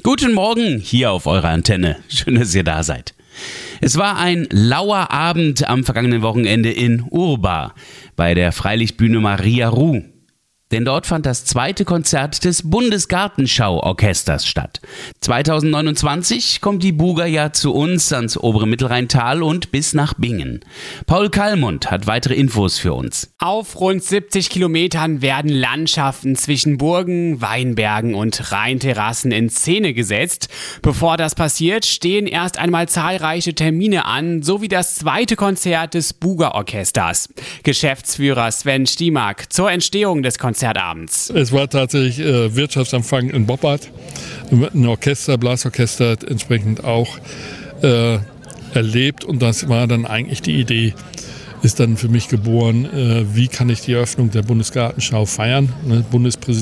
Guten Morgen hier auf eurer Antenne. Schön, dass ihr da seid. Es war ein lauer Abend am vergangenen Wochenende in Urba bei der Freilichtbühne Maria Ru. Denn dort fand das zweite Konzert des Bundesgartenschau-Orchesters statt. 2029 kommt die Buga ja zu uns ans obere Mittelrheintal und bis nach Bingen. Paul Kallmund hat weitere Infos für uns. Auf rund 70 Kilometern werden Landschaften zwischen Burgen, Weinbergen und Rheinterrassen in Szene gesetzt. Bevor das passiert, stehen erst einmal zahlreiche Termine an, sowie das zweite Konzert des Buga-Orchesters. Geschäftsführer Sven Stiemak zur Entstehung des Konzertabends. Es war tatsächlich Wirtschaftsempfang in Boppard. Ein Orchester, Blasorchester entsprechend auch erlebt. Und das war dann eigentlich die Idee, ist dann für mich geboren, wie kann ich die Eröffnung der Bundesgartenschau feiern. Bundespräsident